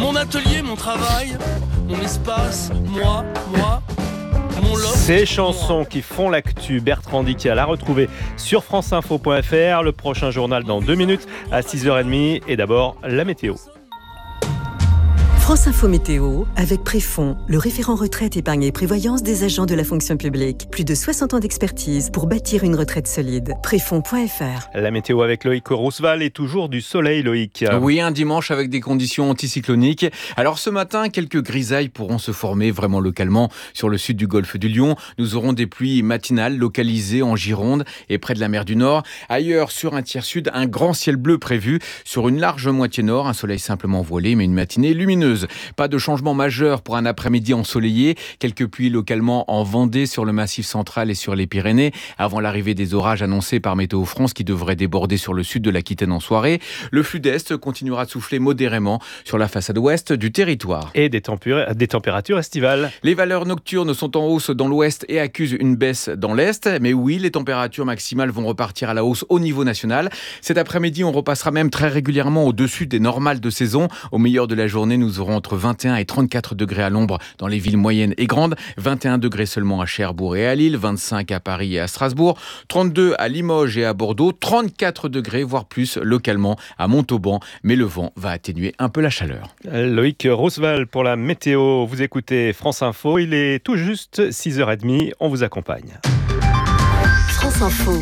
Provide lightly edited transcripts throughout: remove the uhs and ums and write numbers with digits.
Mon atelier, mon travail, mon espace, moi, mon loft. Ces chansons qui font l'actu, Bertrand Dical à retrouver sur franceinfo.fr. Le prochain journal dans 2 minutes à 6h30. Et d'abord, la météo. France Info Météo avec Préfond, le référent retraite, épargne et prévoyance des agents de la fonction publique. Plus de 60 ans d'expertise pour bâtir une retraite solide. Préfond.fr. La météo avec Loïc Roosevelt et toujours du soleil, Loïc. Oui, un dimanche avec des conditions anticycloniques. Alors ce matin, quelques grisailles pourront se former vraiment localement sur le sud du golfe du Lion. Nous aurons des pluies matinales localisées en Gironde et près de la mer du Nord. Ailleurs, sur un tiers sud, un grand ciel bleu prévu. Sur une large moitié nord, un soleil simplement voilé, mais une matinée lumineuse. Pas de changement majeur pour un après-midi ensoleillé. Quelques pluies localement en Vendée, sur le Massif central et sur les Pyrénées, avant l'arrivée des orages annoncés par Météo France qui devraient déborder sur le sud de l'Aquitaine en soirée. Le flux d'est continuera de souffler modérément sur la façade ouest du territoire. Et des températures estivales. Les valeurs nocturnes sont en hausse dans l'ouest et accusent une baisse dans l'est. Mais oui, les températures maximales vont repartir à la hausse au niveau national. Cet après-midi, on repassera même très régulièrement au-dessus des normales de saison. Au meilleur de la journée, nous aurons entre 21 et 34 degrés à l'ombre dans les villes moyennes et grandes, 21 degrés seulement à Cherbourg et à Lille, 25 à Paris et à Strasbourg, 32 à Limoges et à Bordeaux, 34 degrés, voire plus localement à Montauban. Mais le vent va atténuer un peu la chaleur. Loïc Roosevelt pour la météo. Vous écoutez France Info, il est tout juste 6h30, on vous accompagne. France Info.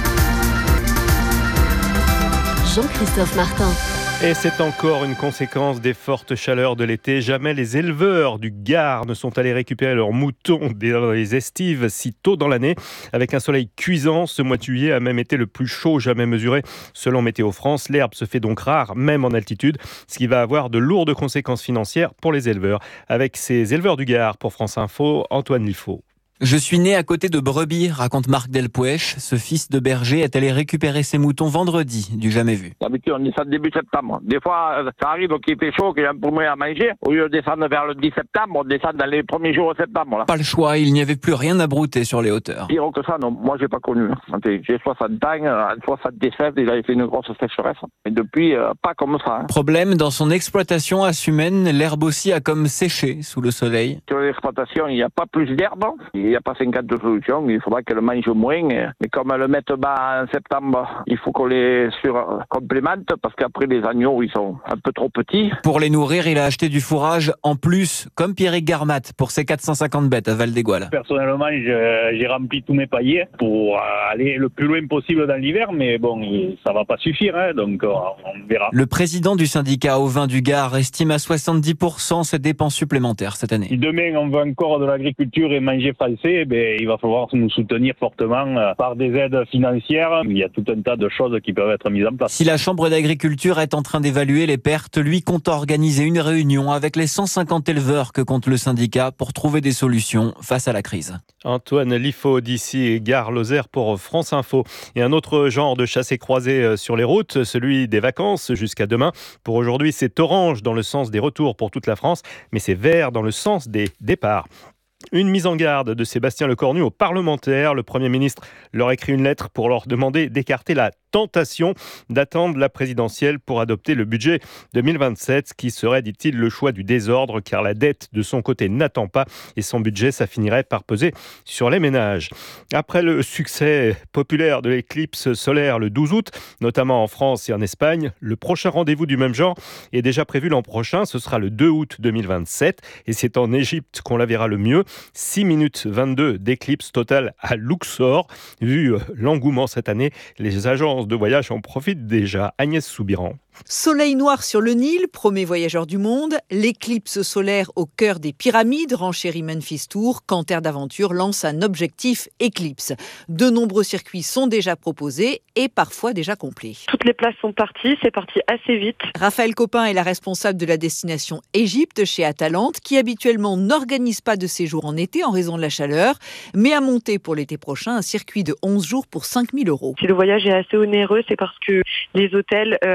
Jean-Christophe Martin. Et c'est encore une conséquence des fortes chaleurs de l'été. Jamais les éleveurs du Gard ne sont allés récupérer leurs moutons dans les estives si tôt dans l'année. Avec un soleil cuisant, ce mois de juillet a même été le plus chaud jamais mesuré. Selon Météo France, l'herbe se fait donc rare, même en altitude, ce qui va avoir de lourdes conséquences financières pour les éleveurs. Avec ces éleveurs du Gard, pour France Info, Antoine Liffaut. Je suis né à côté de brebis, raconte Marc Delpouech. Ce fils de berger est allé récupérer ses moutons vendredi, du jamais vu. D'habitude, on descend début septembre. Des fois, ça arrive qu'il fait chaud, qu'il y a un peu moins à manger. Au lieu de descendre vers le 10 septembre, on descend dans les premiers jours de septembre. Là. Pas le choix, il n'y avait plus rien à brouter sur les hauteurs. Pire que ça, non, moi, j'ai pas connu. J'ai 60 ans, en 77, il avait fait une grosse sécheresse. Et depuis, pas comme ça. Problème, dans son exploitation à Sumène, l'herbe aussi a comme séché sous le soleil. Sur l'exploitation, il n'y a pas plus d'herbe. Il n'y a pas 50 solutions, il faudra qu'elle mange moins. Mais comme elles le mettent bas en septembre, il faut qu'on les complémente parce qu'après les agneaux, ils sont un peu trop petits. Pour les nourrir, il a acheté du fourrage en plus, comme Pierrick Garmat pour ses 450 bêtes à Val-des-Gouales. Personnellement, j'ai rempli tous mes paillets pour aller le plus loin possible dans l'hiver, mais bon, ça va pas suffire, donc on verra. Le président du syndicat ovin du Gard estime à 70% ses dépenses supplémentaires cette année. Si demain on veut encore de l'agriculture et manger français, il va falloir nous soutenir fortement par des aides financières. Il y a tout un tas de choses qui peuvent être mises en place. Si la Chambre d'agriculture est en train d'évaluer les pertes, lui compte organiser une réunion avec les 150 éleveurs que compte le syndicat pour trouver des solutions face à la crise. Antoine Liffaut d'ici Gare-Lozère pour France Info. Et un autre genre de chassé-croisé sur les routes, celui des vacances jusqu'à demain. Pour aujourd'hui, c'est orange dans le sens des retours pour toute la France, mais c'est vert dans le sens des départs. Une mise en garde de Sébastien Lecornu aux parlementaires. Le Premier ministre leur écrit une lettre pour leur demander d'écarter la tentation d'attendre la présidentielle pour adopter le budget 2027, ce qui serait, dit-il, le choix du désordre, car la dette de son côté n'attend pas et son budget, ça finirait par peser sur les ménages. Après le succès populaire de l'éclipse solaire le 12 août, notamment en France et en Espagne, le prochain rendez-vous du même genre est déjà prévu l'an prochain. Ce sera le 2 août 2027 et c'est en Égypte qu'on la verra le mieux. 6 minutes 22 d'éclipse totale à Luxor. Vu l'engouement cette année, les agences de voyage en profitent déjà. Agnès Soubiran. Soleil noir sur le Nil, premier voyageur du monde, l'éclipse solaire au cœur des pyramides, renchérit Memphis Tour, quand Terre d'Aventure lance un objectif éclipse. De nombreux circuits sont déjà proposés et parfois déjà complets. Toutes les places sont parties, c'est parti assez vite. Raphaël Copin est la responsable de la destination Égypte chez Atalante, qui habituellement n'organise pas de séjour en été en raison de la chaleur, mais a monté pour l'été prochain un circuit de 11 jours pour 5 000 €. Si le voyage est assez onéreux, c'est parce que les hôtels à Luxor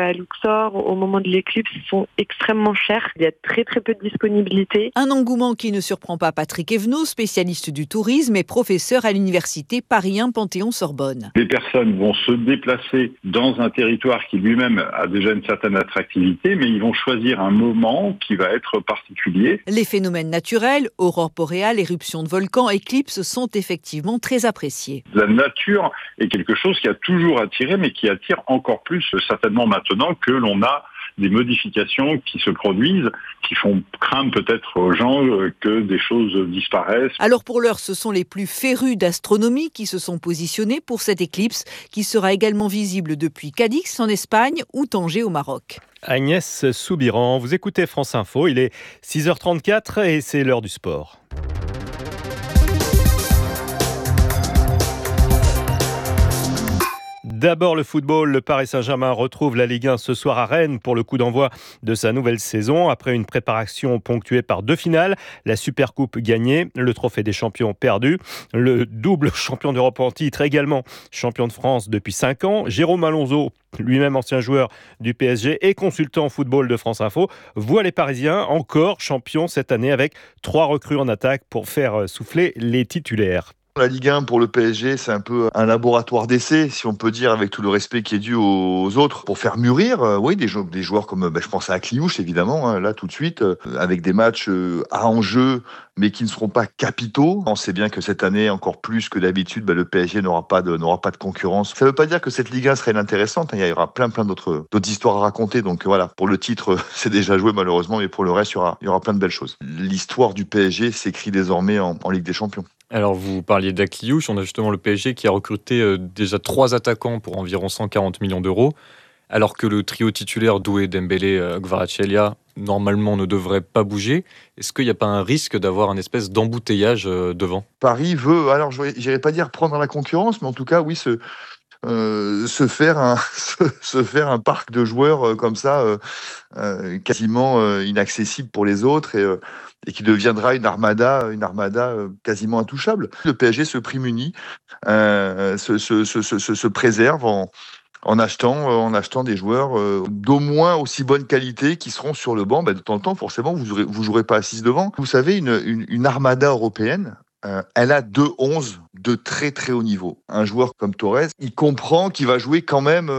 sponsors au moment de l'éclipse sont extrêmement chers. Il y a très très peu de disponibilité. Un engouement qui ne surprend pas Patrick Evenot, spécialiste du tourisme et professeur à l'université Paris 1 Panthéon-Sorbonne. Les personnes vont se déplacer dans un territoire qui lui-même a déjà une certaine attractivité, mais ils vont choisir un moment qui va être particulier. Les phénomènes naturels, aurores boréales, éruptions de volcans, éclipses sont effectivement très appréciés. La nature est quelque chose qui a toujours attiré, mais qui attire encore plus certainement maintenant que l'on a des modifications qui se produisent, qui font craindre peut-être aux gens que des choses disparaissent. Alors pour l'heure, ce sont les plus férus d'astronomie qui se sont positionnés pour cette éclipse, qui sera également visible depuis Cadix en Espagne ou Tanger au Maroc. Agnès Soubiran, vous écoutez France Info, il est 6h34 et c'est l'heure du sport. D'abord le football, le Paris Saint-Germain retrouve la Ligue 1 ce soir à Rennes pour le coup d'envoi de sa nouvelle saison. Après une préparation ponctuée par 2 finales, la Supercoupe gagnée, le trophée des champions perdu, le double champion d'Europe en titre, également champion de France depuis 5 ans. Jérôme Alonso, lui-même ancien joueur du PSG et consultant football de France Info, voit les Parisiens encore champions cette année avec 3 recrues en attaque pour faire souffler les titulaires. La Ligue 1 pour le PSG, c'est un peu un laboratoire d'essai, si on peut dire, avec tout le respect qui est dû aux autres, pour faire mûrir des joueurs comme, je pense à Akliouche, évidemment, là tout de suite, avec des matchs à enjeu, mais qui ne seront pas capitaux. On sait bien que cette année, encore plus que d'habitude, le PSG n'aura pas de concurrence. Ça ne veut pas dire que cette Ligue 1 serait inintéressante, il y aura plein d'autres histoires à raconter, donc voilà, pour le titre, c'est déjà joué malheureusement, mais pour le reste, il y aura plein de belles choses. L'histoire du PSG s'écrit désormais en Ligue des Champions. Alors vous parliez d'Akliouche, on a justement le PSG qui a recruté déjà 3 attaquants pour environ 140 millions d'euros, alors que le trio titulaire Doué, Dembélé, Kvaratskhelia, normalement ne devrait pas bouger. Est-ce qu'il n'y a pas un risque d'avoir une espèce d'embouteillage devant ? Paris veut, alors je n'irais pas dire prendre la concurrence, mais en tout cas oui, se faire un parc de joueurs comme ça, quasiment inaccessible pour les autres et qui deviendra une armada quasiment intouchable. Le PSG se prémunit, se préserve en achetant des joueurs d'au moins aussi bonne qualité qui seront sur le banc. De temps en temps, forcément, vous jouerez pas à 6 devant. Vous savez, une armada européenne, elle a 2 11 de très très haut niveau. Un joueur comme Torres, il comprend qu'il va jouer quand même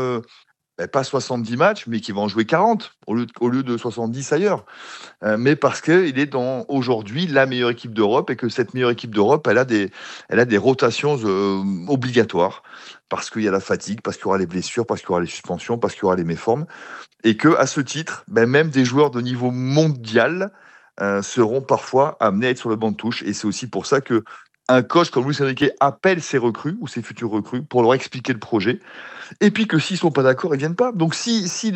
pas 70 matchs, mais qu'il va en jouer 40 au lieu de 70 ailleurs. Mais parce qu'il est dans aujourd'hui la meilleure équipe d'Europe et que cette meilleure équipe d'Europe, elle a des rotations obligatoires parce qu'il y a la fatigue, parce qu'il y aura les blessures, parce qu'il y aura les suspensions, parce qu'il y aura les méformes. Et qu'à ce titre, même des joueurs de niveau mondial seront parfois amenés à être sur le banc de touche. Et c'est aussi pour ça que un coach comme Luis Enrique appelle ses recrues ou ses futurs recrues pour leur expliquer le projet. Et puis que s'ils sont pas d'accord, ils viennent pas. Donc si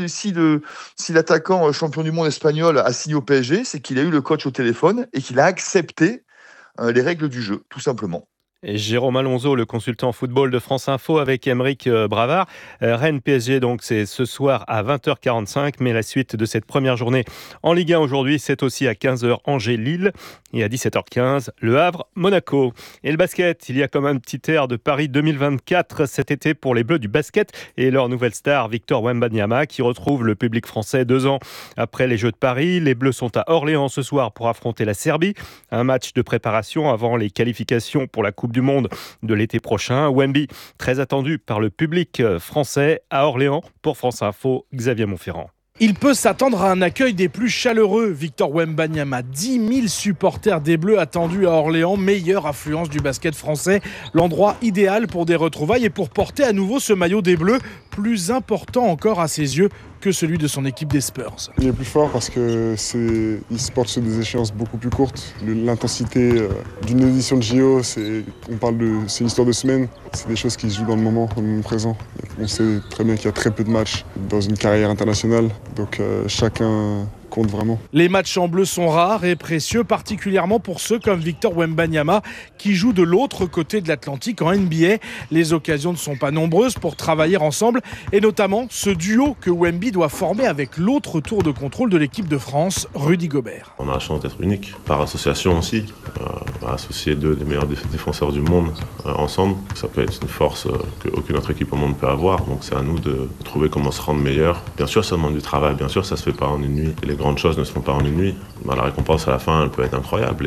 l'attaquant champion du monde espagnol a signé au PSG, c'est qu'il a eu le coach au téléphone et qu'il a accepté les règles du jeu, tout simplement. Et Jérôme Alonso, le consultant football de France Info avec Aymeric Bravard. Rennes PSG, donc c'est ce soir à 20h45, mais la suite de cette première journée en Ligue 1 aujourd'hui, c'est aussi à 15h Angers-Lille et à 17h15 Le Havre-Monaco. Et le basket, il y a comme un petit air de Paris 2024 cet été pour les Bleus du basket et leur nouvelle star Victor Wembanyama qui retrouve le public français 2 ans après les Jeux de Paris. Les Bleus sont à Orléans ce soir pour affronter la Serbie. Un match de préparation avant les qualifications pour la Coupe du Monde de l'été prochain. Wemby, très attendu par le public français à Orléans. Pour France Info, Xavier Montferrand. Il peut s'attendre à un accueil des plus chaleureux. Victor Wembanyama, 10 000 supporters des Bleus attendus à Orléans, meilleure affluence du basket français. L'endroit idéal pour des retrouvailles et pour porter à nouveau ce maillot des Bleus, plus important encore à ses yeux que celui de son équipe des Spurs. Il est plus fort parce qu'il se porte sur des échéances beaucoup plus courtes. L'intensité d'une édition de JO, c'est une histoire de semaines. C'est des choses qui se jouent dans le moment présent. On sait très bien qu'il y a très peu de matchs dans une carrière internationale. Donc chacun compte vraiment. Les matchs en bleu sont rares et précieux, particulièrement pour ceux comme Victor Wembanyama qui joue de l'autre côté de l'Atlantique en NBA. Les occasions ne sont pas nombreuses pour travailler ensemble et notamment ce duo que Wemby doit former avec l'autre tour de contrôle de l'équipe de France, Rudy Gobert. On a la chance d'être unique, par association aussi, associer deux des meilleurs défenseurs du monde ensemble. Ça peut être une force qu'aucune autre équipe au monde peut avoir, donc c'est à nous de trouver comment se rendre meilleur. Bien sûr, ça demande du travail, bien sûr, ça se fait pas en une nuit. Et les grandes choses ne se font pas en une nuit. La récompense à la fin, elle peut être incroyable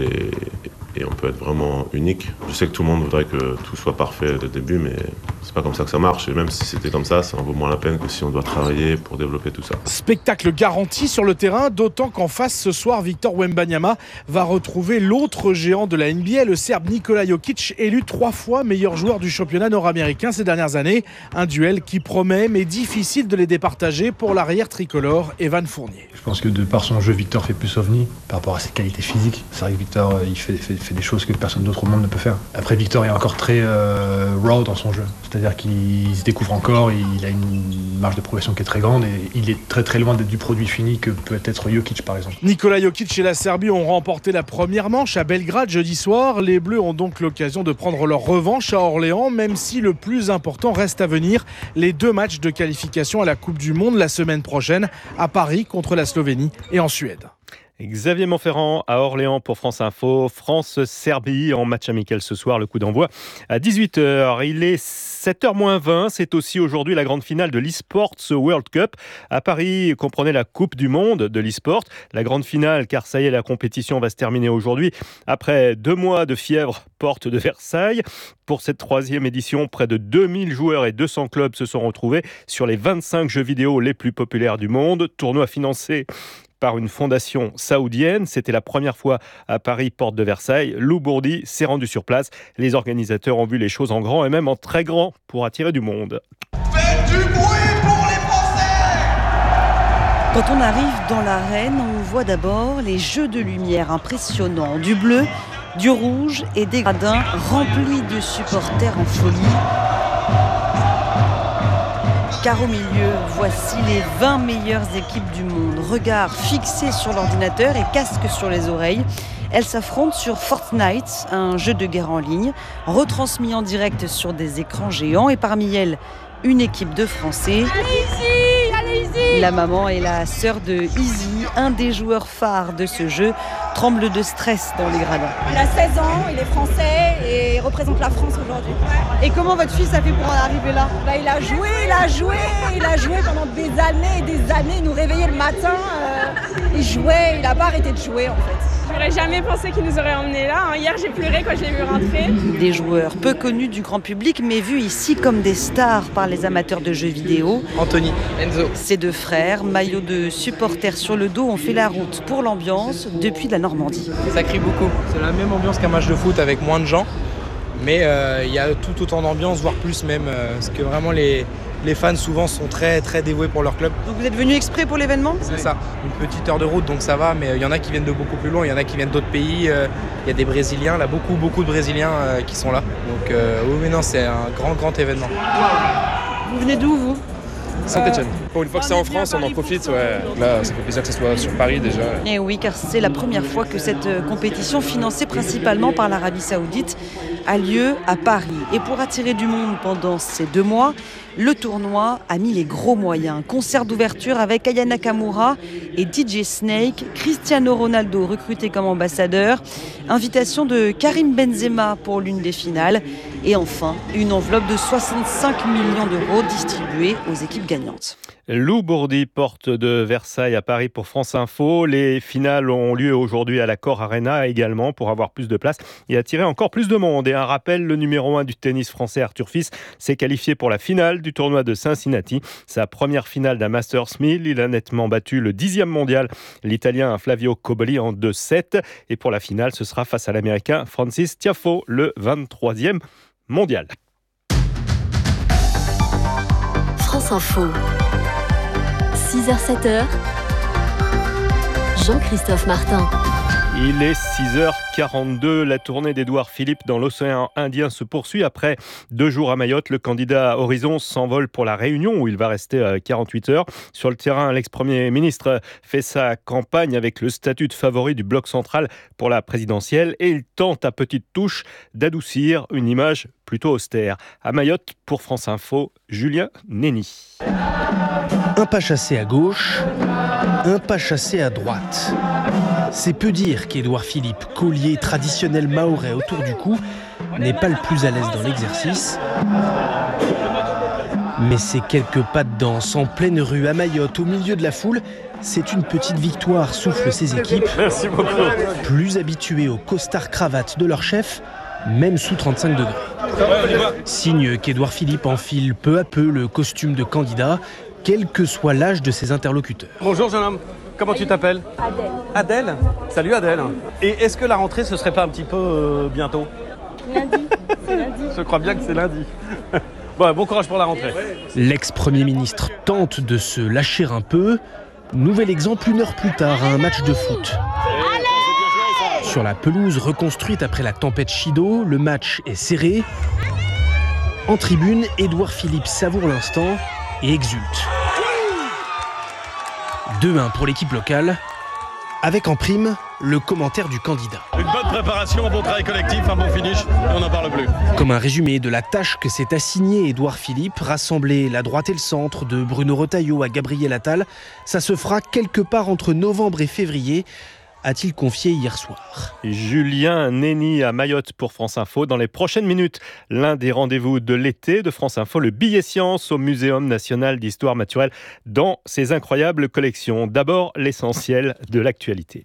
et on peut être vraiment unique. Je sais que tout le monde voudrait que tout soit parfait dès le début, mais c'est pas comme ça que ça marche. Et même si c'était comme ça en vaut moins la peine que si on doit travailler pour développer tout ça. Spectacle garanti sur le terrain, d'autant qu'en face ce soir, Victor Wembanyama va retrouver l'autre géant de la NBA, le Serbe Nikola Jokic, élu 3 fois meilleur joueur du championnat nord-américain ces dernières années. Un duel qui promet, mais difficile de les départager pour l'arrière tricolore Evan Fournier. Je pense que de par son jeu, Victor fait plus ovni par rapport à ses qualités physiques. C'est vrai que Victor, il fait des choses que personne d'autre au monde ne peut faire. Après, Victor est encore très raw dans son jeu. C'est-à-dire qu'il se découvre encore, il a une marge de progression qui est très grande et il est très très loin d'être du produit fini que peut être Jokic par exemple. Nikola Jokic et la Serbie ont remporté la première manche à Belgrade jeudi soir. Les Bleus ont donc l'occasion de prendre leur revanche à Orléans, même si le plus important reste à venir. Les 2 matchs de qualification à la Coupe du Monde la semaine prochaine à Paris contre la Slovénie et en Suède. Xavier Montferrand à Orléans pour France Info. France-Serbie en match amical ce soir, le coup d'envoi à 18h. Il est 7h-20, c'est aussi aujourd'hui la grande finale de l'e-Sports World Cup. À Paris, comprenez la Coupe du Monde de l'e-Sport. La grande finale, car ça y est, la compétition va se terminer aujourd'hui. Après 2 mois de fièvre, porte de Versailles. Pour cette 3e édition, près de 2000 joueurs et 200 clubs se sont retrouvés sur les 25 jeux vidéo les plus populaires du monde. Tournoi financé par une fondation saoudienne. C'était la première fois à Paris, porte de Versailles. Lou Bourdi s'est rendu sur place. Les organisateurs ont vu les choses en grand et même en très grand pour attirer du monde. Faites du bruit pour les Français! Quand on arrive dans l'arène, on voit d'abord les jeux de lumière impressionnants. Du bleu, du rouge et des gradins remplis de supporters en folie. Car au milieu, voici les 20 meilleures équipes du monde. Regard fixé sur l'ordinateur et casque sur les oreilles. Elles s'affrontent sur Fortnite, un jeu de guerre en ligne, retransmis en direct sur des écrans géants. Et parmi elles, une équipe de Français. Allez-y! La maman et la sœur de Easy, un des joueurs phares de ce jeu, tremble de stress dans les gradins. Il a 16 ans, il est français et il représente la France aujourd'hui. Et comment votre fils a fait pour en arriver là ? Il a joué pendant des années, il nous réveillait le matin, il jouait, il n'a pas arrêté de jouer en fait. J'aurais jamais pensé qu'il nous aurait emmenés là. Hier, j'ai pleuré quand je l'ai vu rentrer. Des joueurs peu connus du grand public, mais vus ici comme des stars par les amateurs de jeux vidéo. Anthony, Enzo. Ces 2 frères, maillots de supporters sur le dos, ont fait la route pour l'ambiance depuis la Normandie. Ça crie beaucoup. C'est la même ambiance qu'un match de foot avec moins de gens. Mais il y a tout autant d'ambiance, voire plus même. Parce que vraiment les fans souvent sont très très dévoués pour leur club. Donc vous êtes venu exprès pour l'événement ? C'est ça, une petite heure de route donc ça va, mais il y en a qui viennent de beaucoup plus loin, il y en a qui viennent d'autres pays, il y a des Brésiliens, là beaucoup de Brésiliens qui sont là. Donc oui mais non, c'est un grand événement. Vous venez d'où vous ? Saint-Etienne. Pour une fois que c'est en France, on en profite. Ouais. Là, ça fait plaisir que ce soit sur Paris déjà. Et oui, car c'est la première fois que cette compétition, financée principalement par l'Arabie Saoudite, a lieu à Paris. Et pour attirer du monde pendant ces 2 mois, le tournoi a mis les gros moyens. Concert d'ouverture avec Aya Nakamura et DJ Snake, Cristiano Ronaldo recruté comme ambassadeur, invitation de Karim Benzema pour l'une des finales et enfin une enveloppe de 65 millions d'euros distribuée aux équipes gagnantes. Lou Bourdi, porte de Versailles à Paris pour France Info. Les finales ont lieu aujourd'hui à l'Accor Arena également pour avoir plus de place et attirer encore plus de monde. Et un rappel, le numéro 1 du tennis français Arthur Fils s'est qualifié pour la finale du tournoi de Cincinnati. Sa première finale d'un Masters 1000. Il a nettement battu le 10e mondial, l'Italien Flavio Cobolli en 2-7. Et pour la finale, ce sera face à l'Américain Francis Tiafoe, le 23e mondial. France Info. 6h-7h, Jean-Christophe Martin. Il est 6h42. La tournée d'Édouard Philippe dans l'océan Indien se poursuit. Après 2 jours à Mayotte, le candidat Horizon s'envole pour la Réunion où il va rester 48 heures. Sur le terrain, l'ex-premier ministre fait sa campagne avec le statut de favori du bloc central pour la présidentielle et il tente à petite touche d'adoucir une image plutôt austère. À Mayotte, pour France Info, Julien Néni. Un pas chassé à gauche, un pas chassé à droite. C'est peu dire qu'Édouard Philippe, collier traditionnel mahorais autour du cou, n'est pas le plus à l'aise dans l'exercice. Mais ces quelques pas de danse en pleine rue à Mayotte, au milieu de la foule, c'est une petite victoire, soufflent ses équipes. Merci beaucoup. Plus habituées au costard-cravate de leur chef, même sous 35 degrés. Signe qu'Édouard Philippe enfile peu à peu le costume de candidat, quel que soit l'âge de ses interlocuteurs. Bonjour jeune homme, comment tu t'appelles ? Adèle. Adèle ? Salut Adèle. Et est-ce que la rentrée ce serait pas un petit peu bientôt ? Lundi. C'est lundi. Je crois bien que c'est lundi. Bon courage pour la rentrée. L'ex-premier ministre tente de se lâcher un peu. Nouvel exemple 1 heure plus tard à un match de foot. Sur la pelouse reconstruite après la tempête Chido, le match est serré. En tribune, Édouard Philippe savoure l'instant et exulte. 2-1 pour l'équipe locale, avec en prime le commentaire du candidat. Une bonne préparation, un bon travail collectif, un bon finish, et on n'en parle plus. Comme un résumé de la tâche que s'est assignée Édouard Philippe, rassembler la droite et le centre, de Bruno Retailleau à Gabriel Attal, ça se fera quelque part entre novembre et février, a-t-il confié hier soir. Julien Néni à Mayotte pour France Info. Dans les prochaines minutes, l'un des rendez-vous de l'été de France Info, le billet science au Muséum national d'histoire naturelle dans ses incroyables collections. D'abord, l'essentiel de l'actualité.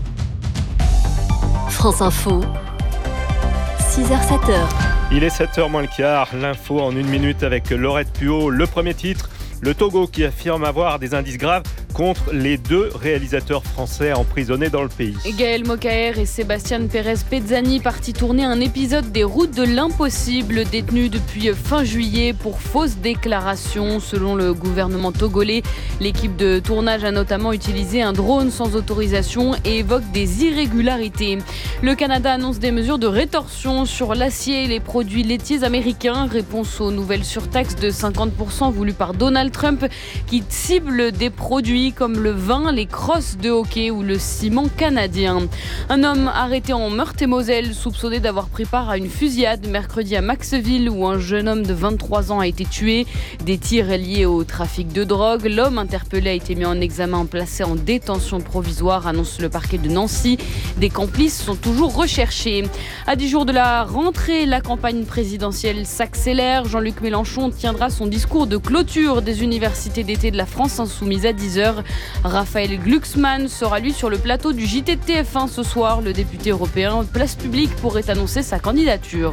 France Info, 6h-7h. Il est 7h moins le quart. L'info en 1 minute avec Laurette Puot. Le premier titre, le Togo qui affirme avoir des indices graves contre les 2 réalisateurs français emprisonnés dans le pays. Gaël Mokaer et Sébastien Pérez-Pezzani partis tourner un épisode des Routes de l'impossible, détenus depuis fin juillet pour fausses déclarations. Selon le gouvernement togolais, l'équipe de tournage a notamment utilisé un drone sans autorisation et évoque des irrégularités. Le Canada annonce des mesures de rétorsion sur l'acier et les produits laitiers américains. Réponse aux nouvelles surtaxes de 50% voulues par Donald Trump qui ciblent des produits comme le vin, les crosses de hockey ou le ciment canadien. Un homme arrêté en Meurthe-et-Moselle, soupçonné d'avoir pris part à une fusillade mercredi à Maxville où un jeune homme de 23 ans a été tué. Des tirs liés au trafic de drogue. L'homme interpellé a été mis en examen, placé en détention provisoire, annonce le parquet de Nancy. Des complices sont toujours recherchés. À 10 jours de la rentrée, la campagne présidentielle s'accélère. Jean-Luc Mélenchon tiendra son discours de clôture des universités d'été de la France insoumise à 10h. Raphaël Glucksmann sera lui sur le plateau du JT de TF1 ce soir. Le député européen Place Publique pourrait annoncer sa candidature.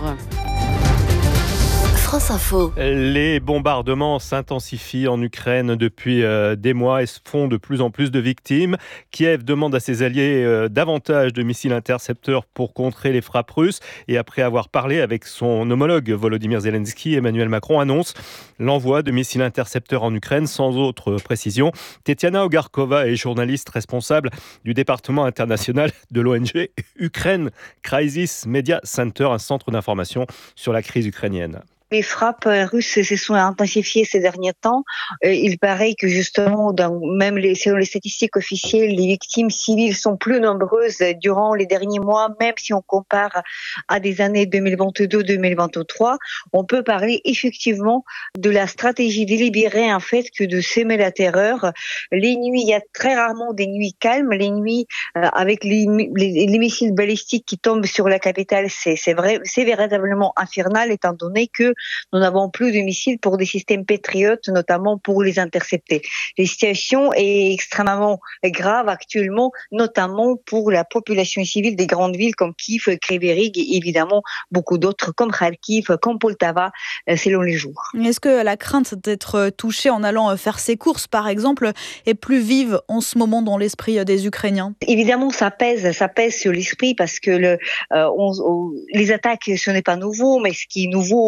France Info. Les bombardements s'intensifient en Ukraine depuis des mois et font de plus en plus de victimes. Kiev demande à ses alliés davantage de missiles intercepteurs pour contrer les frappes russes. Et après avoir parlé avec son homologue Volodymyr Zelensky, Emmanuel Macron annonce l'envoi de missiles intercepteurs en Ukraine sans autre précision. Tetiana Ogarkova est journaliste responsable du département international de l'ONG Ukraine Crisis Media Center, un centre d'information sur la crise ukrainienne. Les frappes russes se sont intensifiées ces derniers temps. Il paraît que justement, selon les statistiques officielles, les victimes civiles sont plus nombreuses durant les derniers mois, même si on compare à des années 2022-2023. On peut parler effectivement de la stratégie délibérée en fait que de semer la terreur. Les nuits, il y a très rarement des nuits calmes. Les nuits avec les missiles balistiques qui tombent sur la capitale, c'est véritablement infernal étant donné que nous n'avons plus de missiles pour des systèmes patriotes, notamment pour les intercepter. La situation est extrêmement grave actuellement, notamment pour la population civile des grandes villes comme Kiev, Kryvyi-Rih et évidemment beaucoup d'autres comme Kharkiv, comme Poltava, selon les jours. Est-ce que la crainte d'être touché en allant faire ses courses, par exemple, est plus vive en ce moment dans l'esprit des Ukrainiens ? Évidemment, ça pèse sur l'esprit parce que les attaques, ce n'est pas nouveau, mais ce qui est nouveau aujourd'hui,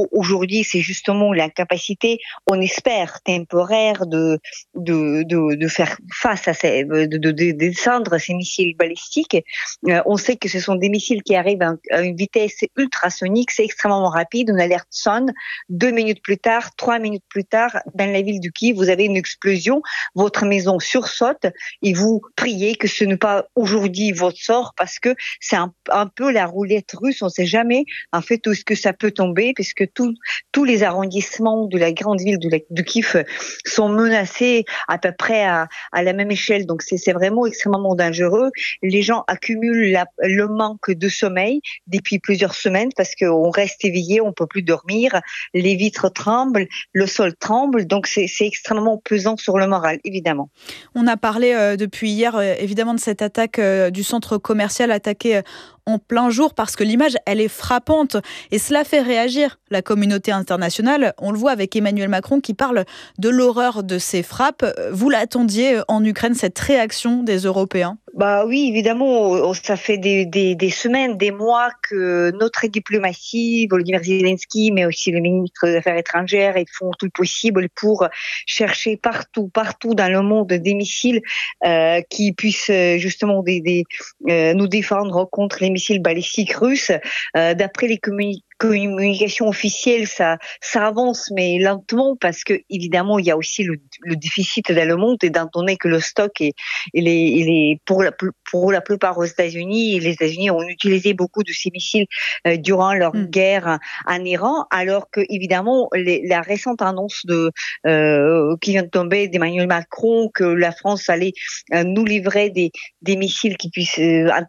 aujourd'hui, c'est justement l'incapacité, on espère, temporaire de faire face à de descendre ces missiles balistiques. On sait que ce sont des missiles qui arrivent à une vitesse ultrasonique, c'est extrêmement rapide. Une alerte sonne, 2 minutes plus tard, 3 minutes plus tard, dans la ville de Kiev, vous avez une explosion, votre maison sursaute et vous priez que ce n'est pas aujourd'hui votre sort parce que c'est un peu la roulette russe. On ne sait jamais en fait où est-ce que ça peut tomber puisque tous les arrondissements de la grande ville de Kiev sont menacés à peu près à la même échelle. Donc c'est vraiment extrêmement dangereux. Les gens accumulent le manque de sommeil depuis plusieurs semaines parce qu'on reste éveillé, on peut plus dormir, les vitres tremblent, le sol tremble, donc c'est extrêmement pesant sur le moral, évidemment. On a parlé depuis hier, évidemment, de cette attaque du centre commercial attaqué en plein jour parce que l'image, elle est frappante et cela fait réagir la communauté internationale. On le voit avec Emmanuel Macron qui parle de l'horreur de ces frappes. Vous l'attendiez en Ukraine, cette réaction des Européens ? Bah oui, évidemment, ça fait des semaines, des mois que notre diplomatie, Volodymyr Zelensky, mais aussi le ministre des Affaires étrangères, ils font tout le possible pour chercher partout dans le monde des missiles qui puissent justement nous défendre contre les missiles balistiques russes. D'après les communications officielles, ça avance, mais lentement, parce que évidemment, il y a aussi le déficit dans le monde, et étant donné que le stock il est pour la plupart aux États-Unis, et les États-Unis ont utilisé beaucoup de ces missiles durant leur guerre en Iran, alors que évidemment, la récente annonce qui vient de tomber d'Emmanuel Macron que la France allait nous livrer des missiles qui puissent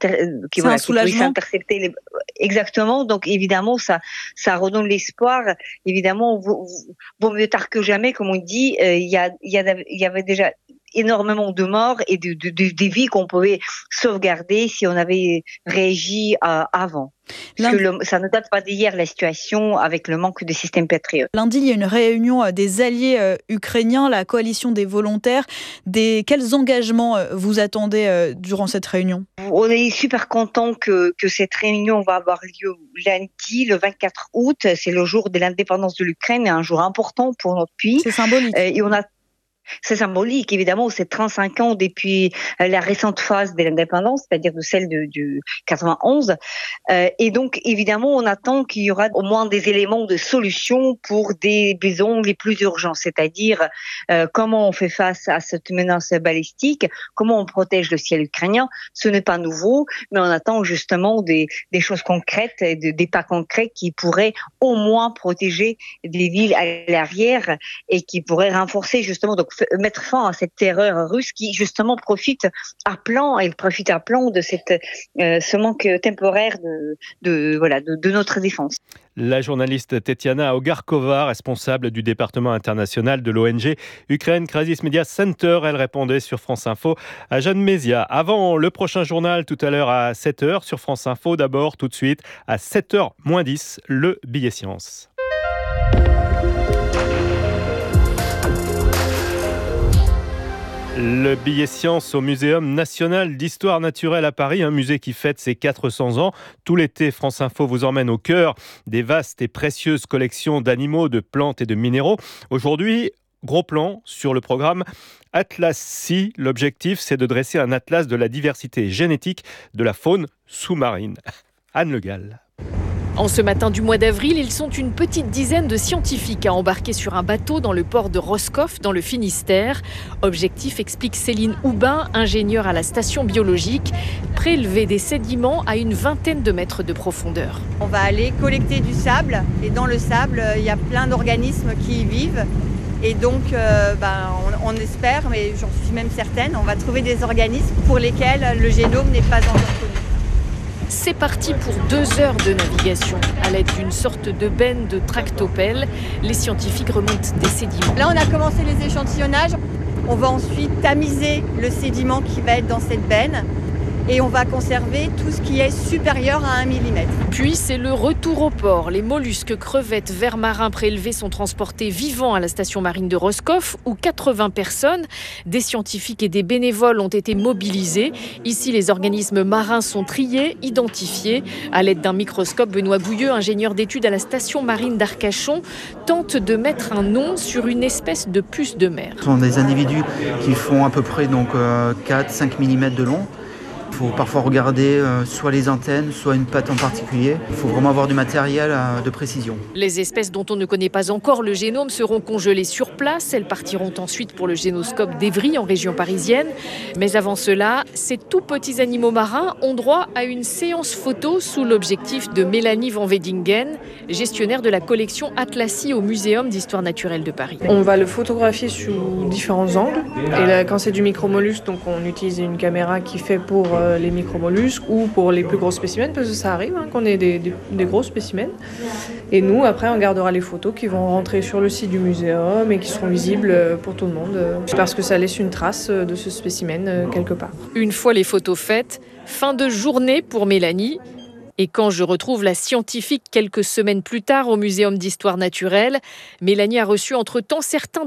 intercepter exactement. Donc évidemment, ça redonne l'espoir. Évidemment, vaut mieux tard que jamais, comme on dit. Il y avait déjà énormément de morts et des vies qu'on pouvait sauvegarder si on avait réagi avant. Parce que ça ne date pas d'hier, la situation avec le manque de système Patriot. Lundi, il y a une réunion des alliés ukrainiens, la coalition des volontaires. Quels engagements vous attendez durant cette réunion ? On est super content que cette réunion va avoir lieu lundi, le 24 août. C'est le jour de l'indépendance de l'Ukraine, un jour important pour notre pays. C'est symbolique. C'est symbolique, évidemment, c'est 35 ans depuis la récente phase de l'indépendance, c'est-à-dire de celle du 91. Et donc, évidemment, on attend qu'il y aura au moins des éléments de solution pour des besoins les plus urgents, c'est-à-dire comment on fait face à cette menace balistique, comment on protège le ciel ukrainien. Ce n'est pas nouveau, mais on attend justement des choses concrètes, des pas concrets qui pourraient au moins protéger des villes à l'arrière et qui pourraient renforcer justement, donc mettre fin à cette terreur russe qui justement profite à plein de ce manque temporaire de notre défense. La journaliste Tetiana Ogarkova, responsable du département international de l'ONG Ukraine Crisis Media Center, elle répondait sur France Info à Jeanne Mézia. Avant le prochain journal tout à l'heure à 7h sur France Info, d'abord tout de suite à 7h-10, le billet science. Le billet science au Muséum national d'histoire naturelle à Paris, un musée qui fête ses 400 ans. Tout l'été, France Info vous emmène au cœur des vastes et précieuses collections d'animaux, de plantes et de minéraux. Aujourd'hui, gros plan sur le programme Atlas Sea. L'objectif, c'est de dresser un atlas de la diversité génétique de la faune sous-marine. Anne Le Gall. En ce matin du mois d'avril, ils sont une petite dizaine de scientifiques à embarquer sur un bateau dans le port de Roscoff, dans le Finistère. Objectif, explique Céline Houbin, ingénieure à la station biologique, prélever des sédiments à une vingtaine de mètres de profondeur. On va aller collecter du sable et dans le sable, il y a plein d'organismes qui y vivent. Et donc, on espère, mais j'en suis même certaine, on va trouver des organismes pour lesquels le génome n'est pas encore connu. C'est parti pour 2 heures de navigation. À l'aide d'une sorte de benne de tractopelle, les scientifiques remontent des sédiments. Là, on a commencé les échantillonnages. On va ensuite tamiser le sédiment qui va être dans cette benne. et on va conserver tout ce qui est supérieur à 1 mm. Puis c'est le retour au port. Les mollusques, crevettes, vers marins prélevés sont transportés vivants à la station marine de Roscoff où 80 personnes, des scientifiques et des bénévoles ont été mobilisés. Ici, les organismes marins sont triés, identifiés. À l'aide d'un microscope, Benoît Gouilleux, ingénieur d'études à la station marine d'Arcachon, tente de mettre un nom sur une espèce de puce de mer. Ce sont des individus qui font à peu près 4-5 mm de long. Il faut parfois regarder soit les antennes, soit une patte en particulier. Il faut vraiment avoir du matériel de précision. Les espèces dont on ne connaît pas encore le génome seront congelées sur place. Elles partiront ensuite pour le génoscope d'Evry en région parisienne. Mais avant cela, ces tout petits animaux marins ont droit à une séance photo sous l'objectif de Mélanie Van Wedingen, gestionnaire de la collection Atlasie au Muséum d'histoire naturelle de Paris. On va le photographier sous différents angles. Et là, quand c'est du micromollusque, donc on utilise une caméra qui fait pour les micromollusques ou pour les plus gros spécimens, parce que ça arrive qu'on ait des gros spécimens. Et nous, après, on gardera les photos qui vont rentrer sur le site du muséum et qui seront visibles pour tout le monde, parce que ça laisse une trace de ce spécimen quelque part. Une fois les photos faites, fin de journée pour Mélanie. Et quand je retrouve la scientifique quelques semaines plus tard au Muséum d'histoire naturelle, Mélanie a reçu entre-temps certains